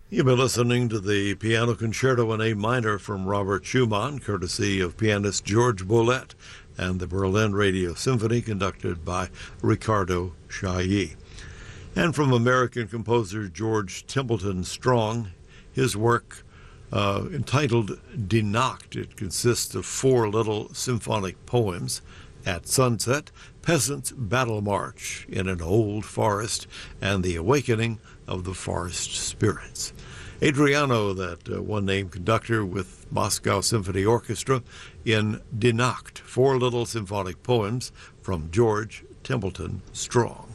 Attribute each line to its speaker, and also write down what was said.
Speaker 1: You've been listening to the Piano Concerto in A minor from Robert Schumann, courtesy of pianist George Boulez, and the Berlin Radio Symphony, conducted by Ricardo Chailly. And from American composer George Templeton Strong, his work entitled Die Nacht. It consists of 4 little symphonic poems. At Sunset, Peasants' Battle March in an Old Forest, and the Awakening of the Forest Spirits. Adriano, that one-name conductor with Moscow Symphony Orchestra, in Die Nacht, 4 little symphonic poems from George Templeton Strong.